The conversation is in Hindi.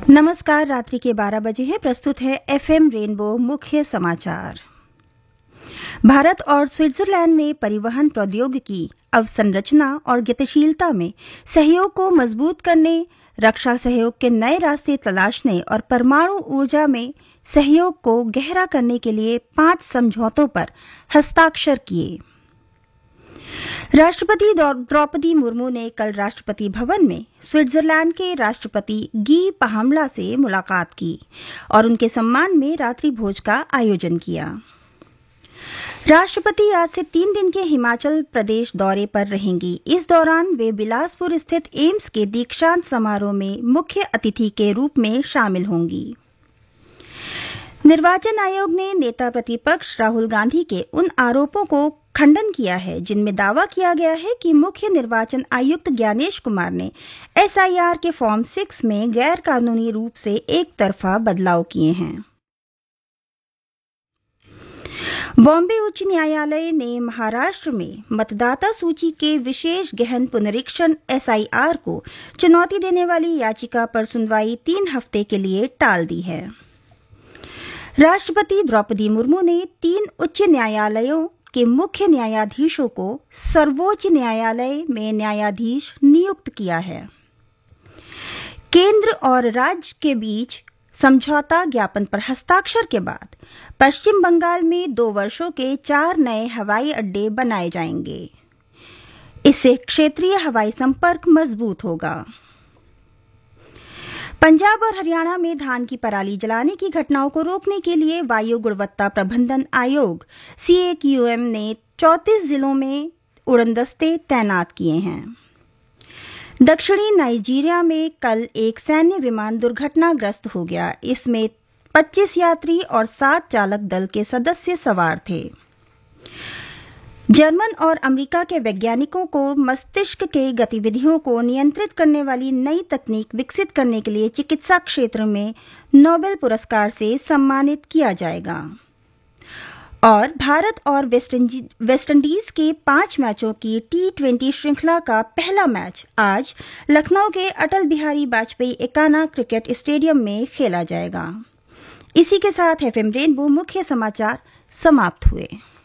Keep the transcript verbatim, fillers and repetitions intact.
नमस्कार। रात्रि के बारह बजे है। प्रस्तुत है एफएम रेनबो मुख्य समाचार। भारत और स्विट्जरलैंड ने परिवहन प्रौद्योगिकी, अवसंरचना और गतिशीलता में सहयोग को मजबूत करने, रक्षा सहयोग के नए रास्ते तलाशने और परमाणु ऊर्जा में सहयोग को गहरा करने के लिए पांच समझौतों पर हस्ताक्षर किए। राष्ट्रपति द्रौपदी मुर्मू ने कल राष्ट्रपति भवन में स्विट्जरलैंड के राष्ट्रपति गी पाहमला से मुलाकात की और उनके सम्मान में रात्रि भोज का आयोजन किया। राष्ट्रपति आज से तीन दिन के हिमाचल प्रदेश दौरे पर रहेंगी। इस दौरान वे बिलासपुर स्थित एम्स के दीक्षांत समारोह में मुख्य अतिथि के रूप में शामिल होंगी। निर्वाचन आयोग ने नेता प्रतिपक्ष राहुल गांधी के उन आरोपों को खंडन किया है जिनमें दावा किया गया है कि मुख्य निर्वाचन आयुक्त ज्ञानेश कुमार ने एसआईआर के फॉर्म सिक्स में गैर कानूनी रूप से एक तरफा बदलाव किए हैं। बॉम्बे उच्च न्यायालय ने महाराष्ट्र में मतदाता सूची के विशेष गहन पुनरीक्षण एसआईआर को चुनौती देने वाली याचिका पर सुनवाई तीन हफ्ते के लिए टाल दी है। राष्ट्रपति द्रौपदी मुर्मू ने तीन उच्च न्यायालयों के मुख्य न्यायाधीशों को सर्वोच्च न्यायालय में न्यायाधीश नियुक्त किया है। केंद्र और राज्य के बीच समझौता ज्ञापन पर हस्ताक्षर के बाद पश्चिम बंगाल में दो वर्षों के चार नए हवाई अड्डे बनाए जाएंगे। इससे क्षेत्रीय हवाई संपर्क मजबूत होगा। पंजाब और हरियाणा में धान की पराली जलाने की घटनाओं को रोकने के लिए वायु गुणवत्ता प्रबंधन आयोग सीएक्यूएम ने चौंतीस जिलों में उड़नदस्ते तैनात किए हैं। दक्षिणी नाइजीरिया में कल एक सैन्य विमान दुर्घटनाग्रस्त हो गया। इसमें पच्चीस यात्री और सात चालक दल के सदस्य सवार थे। जर्मन और अमेरिका के वैज्ञानिकों को मस्तिष्क के गतिविधियों को नियंत्रित करने वाली नई तकनीक विकसित करने के लिए चिकित्सा क्षेत्र में नोबेल पुरस्कार से सम्मानित किया जाएगा। और भारत और वेस्टइंडीज के पांच मैचों की टी ट्वेंटी श्रृंखला का पहला मैच आज लखनऊ के अटल बिहारी वाजपेयी एकाना क्रिकेट स्टेडियम में खेला जाएगा। इसी के साथ एफएम रेनबो मुख्य समाचार समाप्त हुए।